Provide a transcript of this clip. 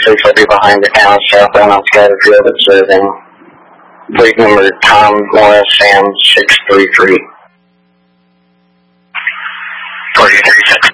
6 will be behind the town southbound on Scatterfield observing. Plate number Tom Morris Sam 633. 4336.